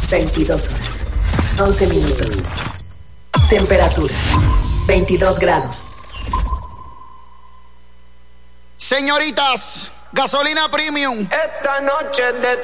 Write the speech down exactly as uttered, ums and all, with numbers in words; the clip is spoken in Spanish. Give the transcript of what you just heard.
veintidós horas, once minutos. Temperatura, veintidós grados. Señoritas, gasolina premium. Esta noche de